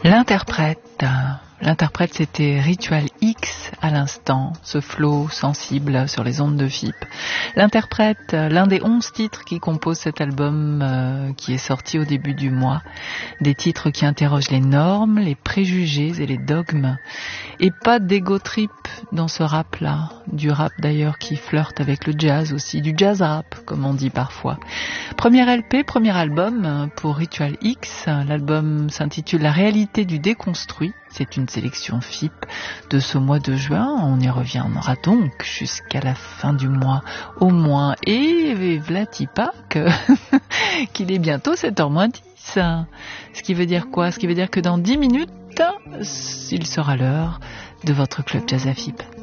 L'interprète, c'était Ritual X à l'instant, ce flow sensible sur les ondes de FIP. L'interprète, l'un des 11 titres qui composent cet album qui est sorti au début du mois. Des titres qui interrogent les normes, les préjugés et les dogmes. Et pas d'ego trip dans ce rap-là. Du rap d'ailleurs qui flirte avec le jazz aussi, du jazz rap comme on dit parfois. Premier LP, premier album pour Ritual X. L'album s'intitule La réalité du déconstruit. C'est une sélection FIP de ce mois de juin. On y reviendra donc jusqu'à la fin du mois au moins. Et vlatipa qu'il est bientôt 7h-10. Ce qui veut dire quoi? Ce qui veut dire que dans 10 minutes, il sera l'heure de votre club Jazz à FIP.